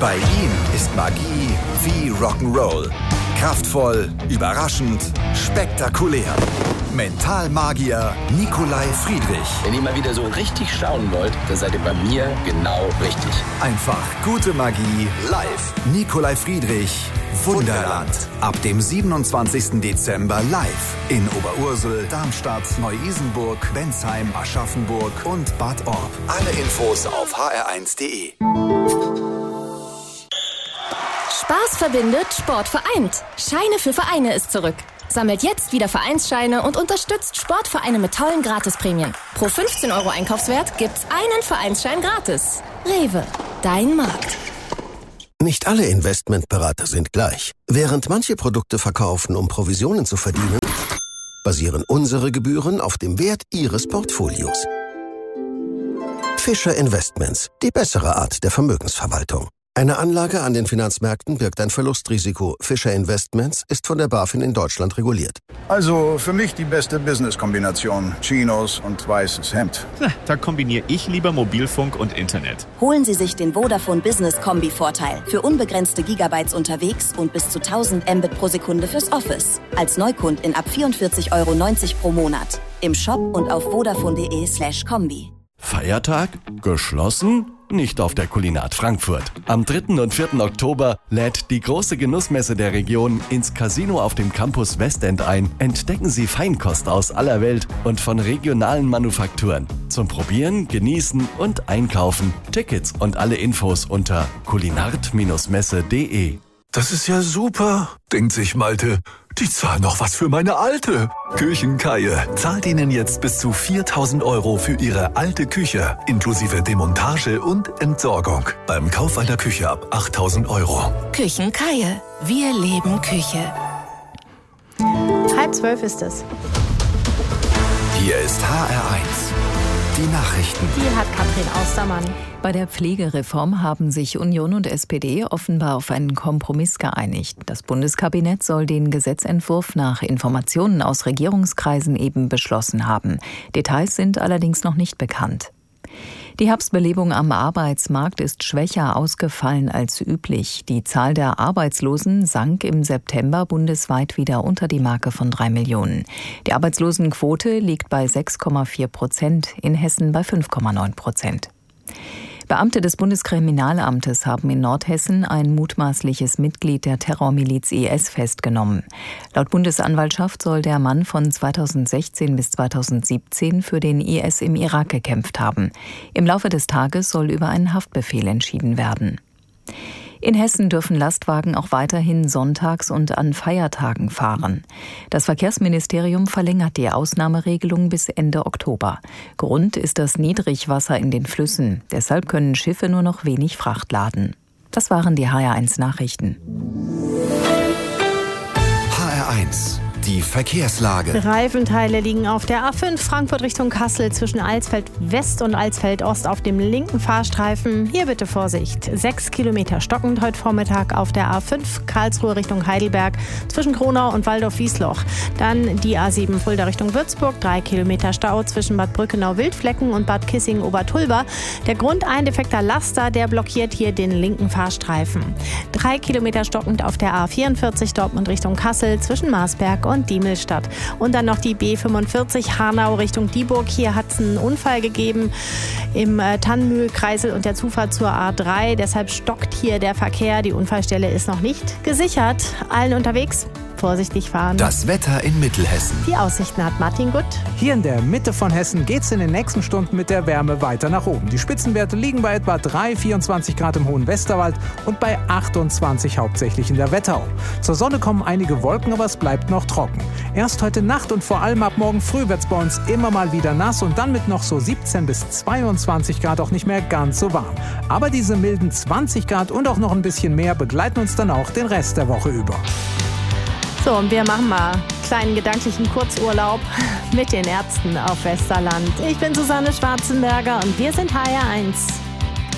Bei ihm ist Magie wie Rock'n'Roll. Kraftvoll, überraschend, spektakulär. Mentalmagier Nikolai Friedrich. Wenn ihr mal wieder so richtig staunen wollt, dann seid ihr bei mir genau richtig. Einfach gute Magie live. Nikolai Friedrich, Wunderland. Ab dem 27. Dezember live in Oberursel, Darmstadt, Neu-Isenburg, Bensheim, Aschaffenburg und Bad Orb. Alle Infos auf hr1.de. Spaß verbindet, Sport vereint. Scheine für Vereine ist zurück. Sammelt jetzt wieder Vereinsscheine und unterstützt Sportvereine mit tollen Gratisprämien. Pro 15 € Einkaufswert gibt's einen Vereinsschein gratis. Rewe, dein Markt. Nicht alle Investmentberater sind gleich. Während manche Produkte verkaufen, um Provisionen zu verdienen, basieren unsere Gebühren auf dem Wert Ihres Portfolios. Fischer Investments, die bessere Art der Vermögensverwaltung. Eine Anlage an den Finanzmärkten birgt ein Verlustrisiko. Fischer Investments ist von der BaFin in Deutschland reguliert. Also für mich die beste Business-Kombination. Chinos und weißes Hemd. Na, da kombiniere ich lieber Mobilfunk und Internet. Holen Sie sich den Vodafone Business Kombi-Vorteil. Für unbegrenzte Gigabytes unterwegs und bis zu 1000 Mbit pro Sekunde fürs Office. Als Neukundin ab 44,90 € pro Monat. Im Shop und auf vodafone.de/kombi. Feiertag? Geschlossen? Nicht auf der Kulinat Frankfurt. Am 3. und 4. Oktober lädt die große Genussmesse der Region ins Casino auf dem Campus Westend ein. Entdecken Sie Feinkost aus aller Welt und von regionalen Manufakturen. Zum Probieren, Genießen und Einkaufen. Tickets und alle Infos unter kulinart-messe.de. Das ist ja super, denkt sich Malte. Die zahlen noch was für meine Alte. Küchenkaie zahlt Ihnen jetzt bis zu 4.000 € für Ihre alte Küche, inklusive Demontage und Entsorgung. Beim Kauf einer Küche ab 8.000 €. Küchenkaie. Wir leben Küche. 11:30 ist es. Hier ist HR1. Die Nachrichten. Die hat Katrin Austermann. Bei der Pflegereform haben sich Union und SPD offenbar auf einen Kompromiss geeinigt. Das Bundeskabinett soll den Gesetzentwurf nach Informationen aus Regierungskreisen eben beschlossen haben. Details sind allerdings noch nicht bekannt. Die Herbstbelebung am Arbeitsmarkt ist schwächer ausgefallen als üblich. Die Zahl der Arbeitslosen sank im September bundesweit wieder unter die Marke von 3 Millionen. Die Arbeitslosenquote liegt bei 6,4%, in Hessen bei 5,9%. Beamte des Bundeskriminalamtes haben in Nordhessen ein mutmaßliches Mitglied der Terrormiliz IS festgenommen. Laut Bundesanwaltschaft soll der Mann von 2016 bis 2017 für den IS im Irak gekämpft haben. Im Laufe des Tages soll über einen Haftbefehl entschieden werden. In Hessen dürfen Lastwagen auch weiterhin sonntags und an Feiertagen fahren. Das Verkehrsministerium verlängert die Ausnahmeregelung bis Ende Oktober. Grund ist das Niedrigwasser in den Flüssen. Deshalb können Schiffe nur noch wenig Fracht laden. Das waren die HR1 Nachrichten. HR1. Die Verkehrslage. Reifenteile liegen auf der A5 Frankfurt Richtung Kassel zwischen Alsfeld West und Alsfeld Ost auf dem linken Fahrstreifen. Hier bitte Vorsicht. 6 Kilometer stockend heute Vormittag auf der A5 Karlsruhe Richtung Heidelberg zwischen Kronau und Waldorf-Wiesloch. Dann die A7 Fulda Richtung Würzburg. 3 Kilometer Stau zwischen Bad Brückenau-Wildflecken und Bad Kissing-Obertulba. Der Grund ein defekter Laster, der blockiert hier den linken Fahrstreifen. 3 Kilometer stockend auf der A44 Dortmund Richtung Kassel zwischen Marsberg und Diemelstadt. Und dann noch die B45 Hanau Richtung Dieburg. Hier hat es einen Unfall gegeben im Tannenmühlkreisel und der Zufahrt zur A3. Deshalb stockt hier der Verkehr. Die Unfallstelle ist noch nicht gesichert. Allen unterwegs vorsichtig fahren. Das Wetter in Mittelhessen. Die Aussichten hat Martin Gutt. Hier in der Mitte von Hessen geht es in den nächsten Stunden mit der Wärme weiter nach oben. Die Spitzenwerte liegen bei etwa 24 Grad im hohen Westerwald und bei 28 hauptsächlich in der Wetterau. Zur Sonne kommen einige Wolken, aber es bleibt noch trocken. Erst heute Nacht und vor allem ab morgen früh wird es bei uns immer mal wieder nass und dann mit noch so 17 bis 22 Grad auch nicht mehr ganz so warm. Aber diese milden 20 Grad und auch noch ein bisschen mehr begleiten uns dann auch den Rest der Woche über. So, und wir machen mal einen kleinen gedanklichen Kurzurlaub mit den Ärzten auf Westerland. Ich bin Susanne Schwarzenberger und wir sind HR1.